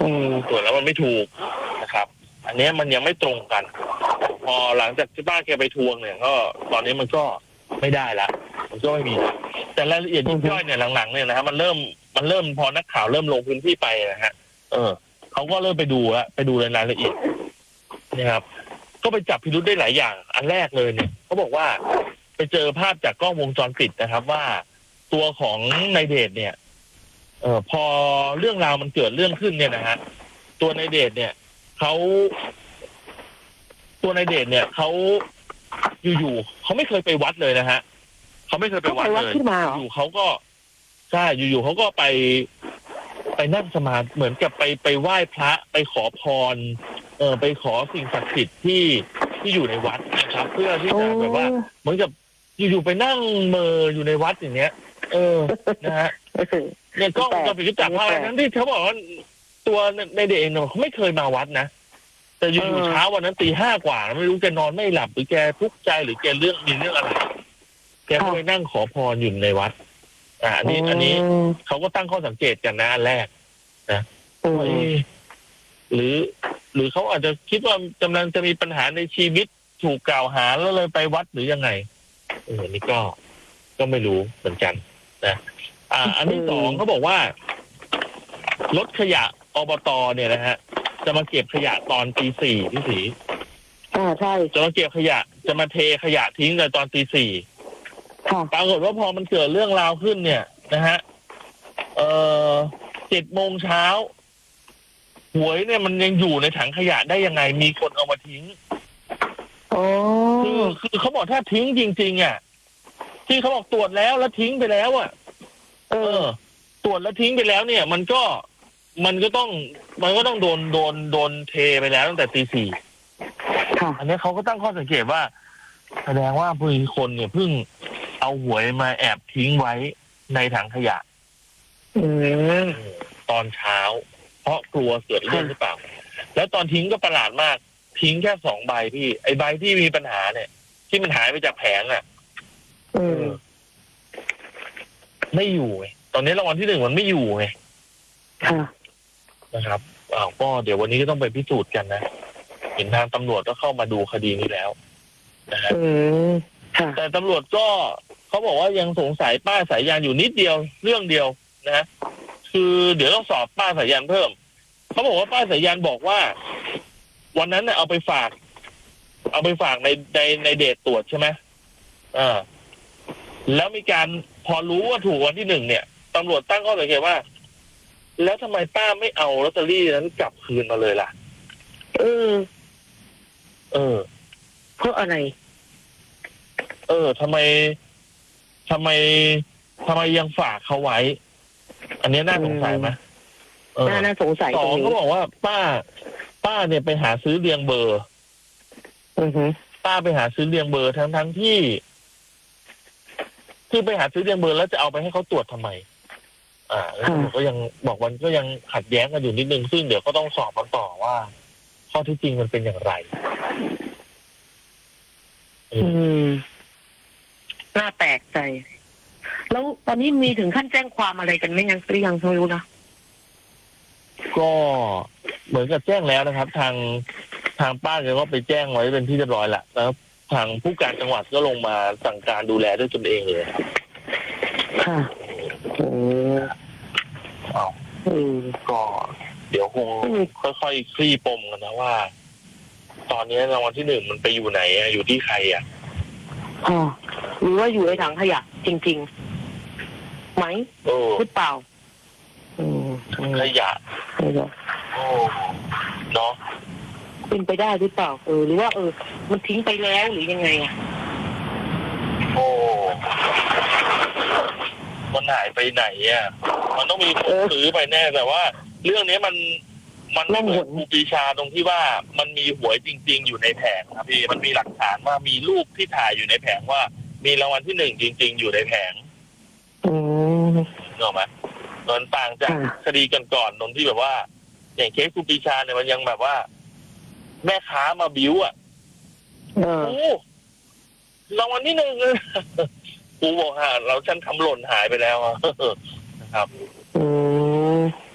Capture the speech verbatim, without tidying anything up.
ตรวจแล้วมันไม่ถูกนะครับอันนี้มันยังไม่ตรงกันพอหลังจากที่ป้าแกไปทวงเนี่ยก็ตอนนี้มันก็ไม่ได้ละมันก็ไม่มีแต่รายละเอียดยิบย่อยเนี่ยหลังๆเนี่ยนะฮะมันเริ่มมันเริ่มพอนักข่าวเริ่มลงพื้นที่ไปนะฮะเออเขาก็เริ่มไปดูแล้วไปดูรายละเอียดนะครับก็ไปจับพิรุธได้หลายอย่างอันแรกเลยเนี่ยเขาบอกว่าไปเจอภาพจากกล้องวงจรปิดนะครับว่าตัวของนายเดชเนี่ยเออพอเรื่องราวมันเกิดเรื่องขึ้นเนี่ยนะฮะตัวนายเดชเนี่ยเขาตัวนายเดชเนี่ยเขาอยู่ๆเขาไม่เคยไปวัดเลยนะฮะเขาไม่เคยไปวัดเลยอยู่เขาก็ใช่อยู่ๆเขาก็ไปไปนั่งสมาธิเหมือนกับไปไปไหว้พระไปขอพรเออไปขอสิ่งศักดิ์สิทธิ์ที่ที่อยู่ในวัดนะครับเพื่อที่จะแบบว่าเหมือนกับอยู่ๆไปนั่งเมออยู่ในวัดอย่างเงี้ยเออนะฮะเนี่ยก็จะไปจับภาพนั้นที่เขาบอกว่าตัวในเด็กเองเขาไม่เคยมาวัดนะแต่อยู่ๆเช้าวันนั้นตีห้ากว่าไม่รู้แกนอนไม่หลับหรือแกทุกข์ใจหรือแกเรื่องมีเรื่องอะไรแกไปนั่งขอพรอยู่ในวัดอ่าอันนี้อันนี้เขาก็ตั้งข้อสังเกตกันนะอันแรกนะหรือหรือเขาอาจจะคิดว่ากำลังจะมีปัญหาในชีวิตถูกกล่าวหาแล้วเลยไปวัดหรือยังไงเออนี่ก็ก็ไม่รู้เหมือนกันนะอ่าอันที่สองเขาบอกว่ารถขยะอบตเนี่ยนะฮะจะมาเก็บขยะตอนตีสี่พี่ศรีอ่าใช่จะมาเก็บขยะจะมาเทขยะทิ้งเลยตอนตีสี่ปรากฏว่าพอมันเกิดเรื่องราวขึ้นเนี่ยนะฮะเอ่อเจ็ดโมงเช้าหวยเนี่ยมันยังอยู่ในถังขยะได้ยังไงมีคนเอามาทิ้งอ๋อคือคือเขาบอกถ้าทิ้งจริงๆอ่ะที่เขาบอกตรวจแล้วแล้วทิ้งไปแล้วอ่ะเออตรวจแล้วทิ้งไปแล้วเนี่ยมันก็มันก็ต้องมันก็ต้องโดนโดนโดนเทไปแล้วตั้งแต่ตีสี่อันนี้เขาก็ตั้งข้อสังเกตว่าแสดงว่าผู้คนเนี่ยเพิ่งเอาหวยมาแอบทิ้งไว้ในถังขยะตอนเช้าเพราะกลัวเกิดเรื่องหรือเปล่าแล้วตอนทิ้งก็ประหลาดมากทิ้งแค่สองใบพี่ไอ้ใบที่มีปัญหาเนี่ยที่มันหายไปจากแผงอ่ะไม่อยู่ไงตอนนี้รางวัลที่หนึ่งมันไม่อยู่ไงนะครับอ้าวก็เดี๋ยววันนี้ก็ต้องไปพิสูจน์กันนะเห็นทางตำรวจก็เข้ามาดูคดีนี้แล้วนะฮะแต่ตำรวจก็เขาบอกว่ายังสงสัยป้าสายยานอยู่นิดเดียวเรื่องเดียวนะคือเดี๋ยวต้องสอบป้าสายยานเพิ่มเขาบอกว่าป้าสายยานบอกว่าวันนั้นเนี่ยเอาไปฝากเอาไปฝากในในในเดทตรวจใช่ไหมอ่าแล้วมีการพอรู้ว่าถูกวันที่หนึ่งเนี่ยตำรวจตั้งข้อสังเกตว่าแล้วทำไมป้าไม่เอาลอตเตอรี่นั้นกลับคืนมาเลยล่ะเออเออเพราะอะไรเออทำไมทำไมทำไมยังฝากเขาไว้อันนี้น่าสงสัยไหมน่าน่าสงสัยสองเขาบอกว่าป้าป้าเนี่ยไปหาซื้อเรียงเบอร์ป้าไปหาซื้อเรียงเบอร์ทั้งทั้งที่ที่ไปหาซื้อเรียงเบอร์แล้วจะเอาไปให้เขาตรวจทำไมอ่าแล้วก็ยังบอกวันก็ยังขัดแย้งกันอยู่นิดนึงซึ่งเดี๋ยวก็ต้องสอบกันต่อว่าข้อที่จริงมันเป็นอย่างไรอืมน่าแปลกใจแล้วตอนนี้มีถึงขั้นแจ้งความอะไรกันไหมยังหรือยังไม่รู้นะก็เหมือนกับแจ้งแล้วนะครับทางทางป้าก็ไปแจ้งไว้เป็นที่เรียบร้อยแหละแล้วทางผู้การจังหวัดก็ลงมาสั่งการดูแลด้วยตนเองเลยครับค่ะโอ้อ้าวก็เดี๋ยวคงค่อยๆคลี่ปมกันนะว่าตอนนี้รางวัลที่หนึ่งมันไปอยู่ไหนอะอยู่ที่ใครอ่ะอ๋อหรือว่าอยู่ในถังขยะจริงๆไหมหรือเปล่าขยะโอ้เนาะเป็นไปได้หรือเปล่าเออหรือว่าเออมันทิ้งไปแล้วหรือยังไงอ่ะโอ้มันหายไปไหนอ่ะมันต้องมีคนซื้อไปแน่แต่ว่าเรื่องนี้มันมันไม่เหมือนครูปรีชาตรงที่ว่ามันมีหวยจริงๆอยู่ในแผงครับพี่มันมีหลักฐานว่ามีรูปที่ถ่ายอยู่ในแผงว่ามีรางวัลที่หนึ่งจริงๆอยู่ในแผงอืมเนอะไหมมันต่างจากคดีกันก่อนตรงที่แบบว่าอย่างเคสครูปรีชาเนี่ยมันยังแบบว่าแม่ค้ามาบิ้วอ่ะโอ้รางวัลที่หนึ่งเลยครูบอกฮะเราฉันทำหล่นหายไปแล้วนะครับอืม